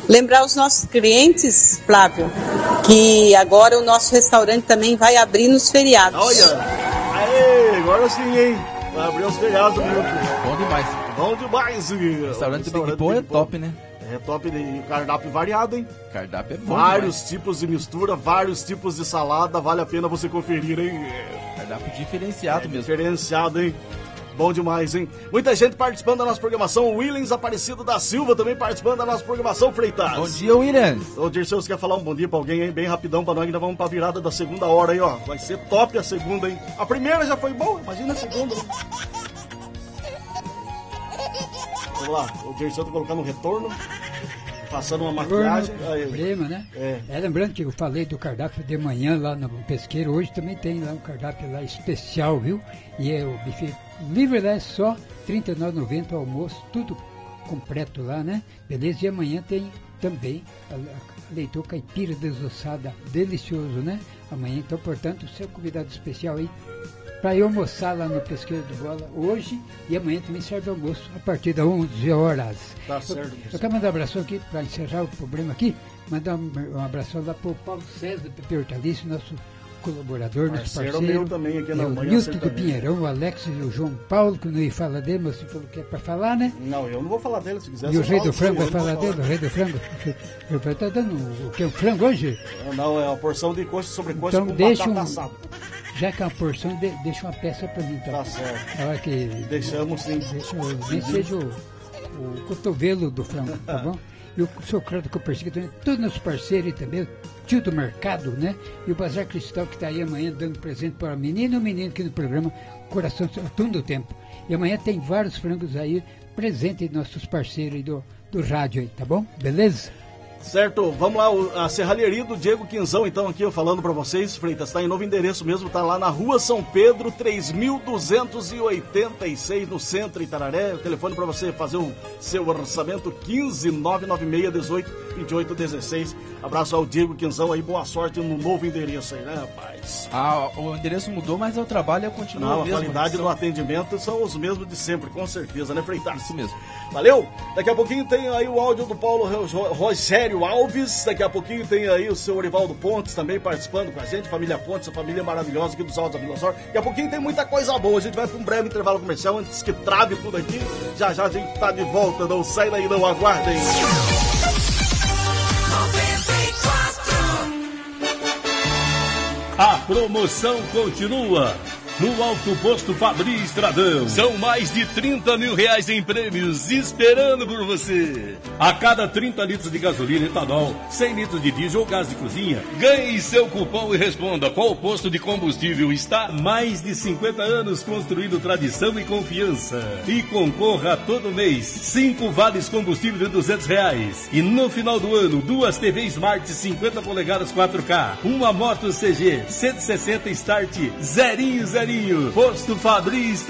Lembrar os nossos clientes, Flávio, que agora o nosso restaurante também vai abrir nos feriados. Olha, aê, agora sim, hein? Vai abrir os feriados, meu. Bom demais. Bom demais. O restaurante do Big Pô é top, né? É top, e cardápio variado, hein? Cardápio é bom. Vários tipos de mistura, vários tipos de salada, vale a pena você conferir, hein? Cardápio diferenciado mesmo. Diferenciado, hein? Bom demais, hein? Muita gente participando da nossa programação. O Williams Aparecido da Silva também participando da nossa programação, Freitas. Bom dia, Williams. Ô, Dirceu, você quer falar um bom dia pra alguém, hein? Bem rapidão pra nós, ainda vamos pra virada da segunda hora aí, ó. Vai ser top a segunda, hein? A primeira já foi boa, imagina a segunda, né? Vamos lá, o Dirceu tá colocando um retorno, passando uma maquiagem. Problema, né? Lembrando que eu falei do cardápio de manhã lá no Pesqueiro, hoje também tem lá um cardápio lá especial, viu? E é o buffet livre lá, é só R$ 39,90 o almoço, tudo completo lá, né? Beleza? E amanhã tem também a leitor caipira desossada, delicioso, né? Amanhã, então, portanto, o seu convidado especial aí para ir almoçar lá no Pesqueiro de Bola hoje, e amanhã também serve almoço a partir das 11 horas. Tá certo. Eu quero mandar um abraço aqui, para encerrar o problema aqui, mandar um abraço lá para o Paulo César Pepe Hortalice, nosso colaborador, nosso parceiro. Meu também aqui na manhã. O Nilton do Pinheirão, o Alex e o João Paulo, que não ia falar dele, mas você falou que é para falar, né? Não, eu não vou falar dele, se quiser. E o Rei do Frango vai falar dele, o Rei do Frango? Eu vai estar dando o que? O frango hoje? Não, é uma porção de coxa sobre coxa então, com batata assada. Já que é uma porção, deixa uma peça para mim, tá? Tá certo. A hora que deixamos sim. Nem seja o cotovelo do frango, tá bom? E o seu Claudio Copersica também, todos nossos parceiros também, o tio do mercado, né? E o Bazar Cristal que está aí amanhã dando presente para a menina e o menino aqui no programa Coração todo o tempo. E amanhã tem vários frangos aí presentes nossos parceiros aí do rádio aí, tá bom? Beleza? Certo, vamos lá, a serralheria do Diego Quinzão, então, aqui eu falando pra vocês, Freitas, tá em novo endereço mesmo, tá lá na Rua São Pedro, 3286, no centro, Itararé. O telefone pra você fazer o seu orçamento, 15996182816. Abraço ao Diego Quinzão aí, boa sorte no novo endereço aí, né, rapaz? O endereço mudou, mas o trabalho continua mesmo. A qualidade do atendimento são os mesmos de sempre, com certeza, né, Freitas? Isso mesmo. Valeu! Daqui a pouquinho tem aí o áudio do Paulo Rogério Alves, daqui a pouquinho tem aí o seu Orivaldo Pontes também participando com a gente, família Pontes, a família maravilhosa aqui dos Altos da Vila Sor. Daqui a pouquinho tem muita coisa boa, a gente vai para um breve intervalo comercial antes que trave tudo aqui. Já já a gente tá de volta, não sai daí não, aguardem. A promoção continua no Alto Posto Fabri Estradão. São mais de R$30 mil em prêmios esperando por você. A cada 30 litros de gasolina, etanol, 100 litros de diesel ou gás de cozinha, ganhe seu cupom e responda qual posto de combustível está há mais de 50 anos construindo tradição e confiança. E concorra todo mês 5 vales combustível de R$200. E no final do ano, 2 TV Smart 50 polegadas 4K, uma moto CG 160 Start 0. Posto Fabri